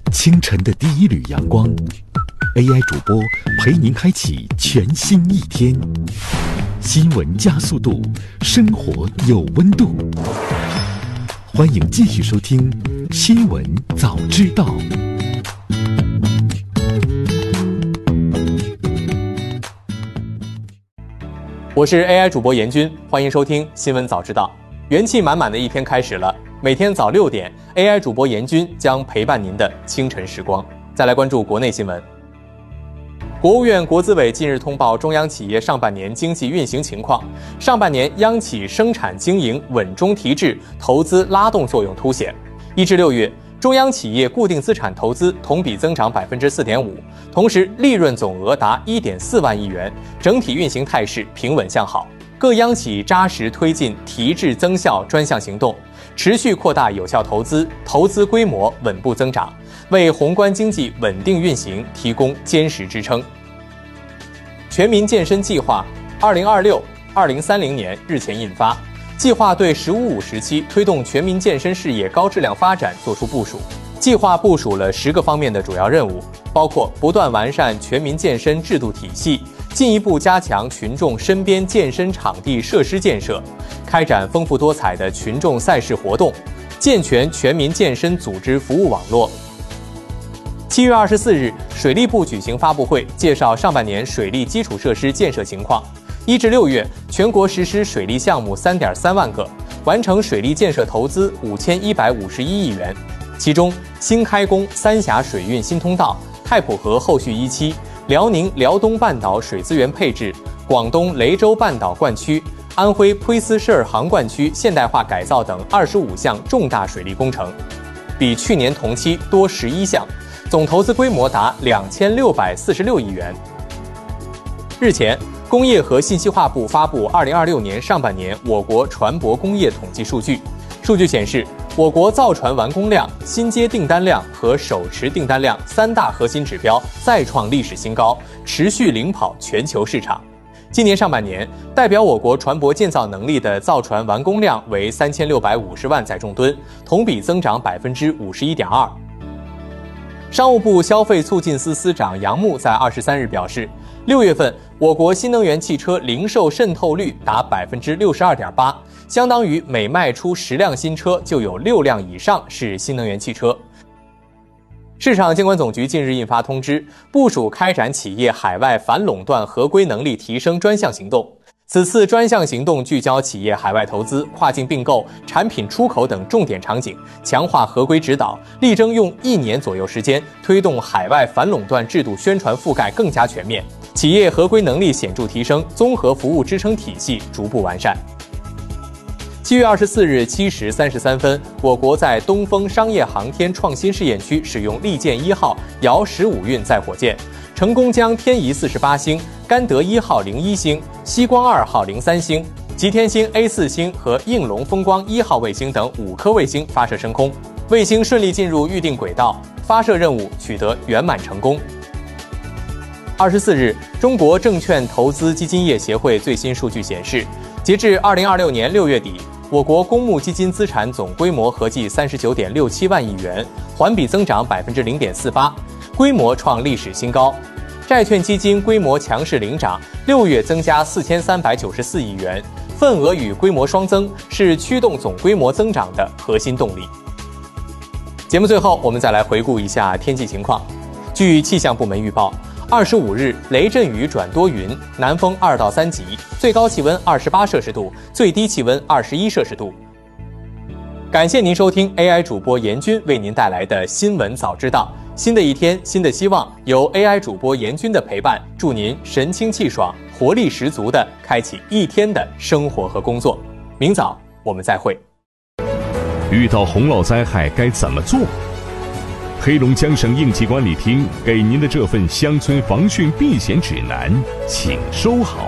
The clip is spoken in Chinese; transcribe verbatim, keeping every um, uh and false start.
清晨的第一缕阳光 ，A I 主播陪您开启全新一天。新闻加速度，生活有温度。欢迎继续收听《新闻早知道》。 我是 A I 主播严军，欢迎收听《新闻早知道》。元气满满的一天开始了，每天早六点 ，A I 主播严军将陪伴您的清晨时光。再来关注国内新闻。国务院国资委近日通报中央企业上半年经济运行情况，上半年央企生产经营稳中提质，投资拉动作用凸显。一至六月，中央企业固定资产投资同比增长百分之四点五，同时利润总额达一点四万亿元，整体运行态势平稳向好。各央企扎实推进提质增效专项行动，持续扩大有效投资，投资规模稳步增长，为宏观经济稳定运行提供坚实支撑。全民健身计划二零二六到二零三零年日前印发，计划对“十五五”时期推动全民健身事业高质量发展作出部署。计划部署了十个方面的主要任务，包括不断完善全民健身制度体系，进一步加强群众身边健身场地设施建设，开展丰富多彩的群众赛事活动，健全全民健身组织服务网络。七月二十四日，水利部举行发布会，介绍上半年水利基础设施建设情况。一至六月，全国实施水利项目三点三万个，完成水利建设投资五千一百五十一亿元。其中，新开工三峡水运新通道、太浦河后续一期、辽宁辽东半岛水资源配置、广东雷州半岛灌区、安徽呸斯涉尔杭灌区现代化改造等二十五项重大水利工程，比去年同期多十一项，总投资规模达两千六百四十六亿元。日前，工业和信息化部发布二零二六年上半年我国船舶工业统计数据。数据显示，我国造船完工量、新接订单量和手持订单量三大核心指标再创历史新高，持续领跑全球市场。今年上半年，代表我国船舶建造能力的造船完工量为三千六百五十万载重吨，同比增长百分之五十一点二。商务部消费促进司司长杨牧在二十三日表示，六月份我国新能源汽车零售渗透率达百分之六十二点八，相当于每卖出十辆新车就有六辆以上是新能源汽车。市场监管总局近日印发通知，部署开展企业海外反垄断合规能力提升专项行动。此次专项行动聚焦企业海外投资、跨境并购、产品出口等重点场景，强化合规指导，力争用一年左右时间推动海外反垄断制度宣传覆盖更加全面，企业合规能力显著提升，综合服务支撑体系逐步完善。七月二十四日七时三十三分，我国在东风商业航天创新试验区使用利剑一号遥十五运载火箭，成功将天仪四十八星、甘德一号零一星、西光二号零三星、吉天星 A 四星和应龙风光一号卫星等五颗卫星发射升空，卫星顺利进入预定轨道，发射任务取得圆满成功。二十四日，中国证券投资基金业协会最新数据显示，截至二零二六年六月底，我国公募基金资产总规模合计三十九点六七万亿元，环比增长百分之零点四八，规模创历史新高。债券基金规模强势领涨，六月增加四千三百九十四亿元，份额与规模双增，是驱动总规模增长的核心动力。节目最后，我们再来回顾一下天气情况。据气象部门预报，二十五日雷阵雨转多云，南风二到三级，最高气温二十八摄氏度，最低气温二十一摄氏度。感谢您收听 A I 主播严军为您带来的新闻早知道。新的一天，新的希望，由 A I 主播严军的陪伴，祝您神清气爽、活力十足地开启一天的生活和工作。明早我们再会。 遇到洪涝灾害该怎么做？黑龙江省应急管理厅给您的这份乡村防汛避险指南，请收好。